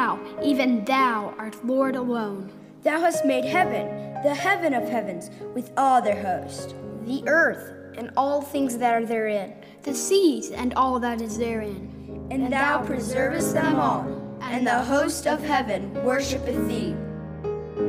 thou, even thou, art Lord alone. Thou hast made heaven, the heaven of heavens, with all their host, the earth and all things that are therein, the seas and all that is therein. And thou preservest them all, and the host of heaven worshipeth thee.